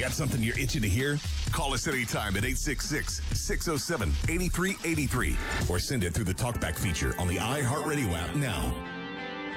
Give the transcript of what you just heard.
Got something you're itching to hear? Call us anytime at 866-607-8383 or send it through the TalkBack feature on the iHeartRadio app now.